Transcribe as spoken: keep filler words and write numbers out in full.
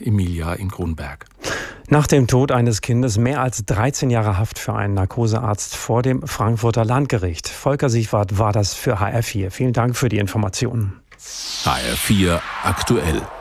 Emilia in Grunberg. Nach dem Tod eines Kindes mehr als dreizehn Jahre Haft für einen Narkosearzt vor dem Frankfurter Landgericht. Volker Siegwart war das für H R vier. Vielen Dank für die Informationen. H R vier aktuell.